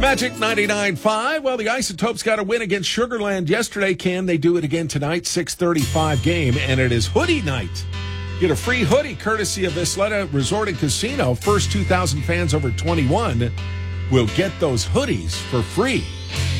Magic 99.5. Well, the Isotopes got a win against Sugarland yesterday. Can they do it again tonight? 6:35 game, and it is hoodie night. Get a free hoodie courtesy of Isleta Resort and Casino. First 2,000 fans over 21 will get those hoodies for free.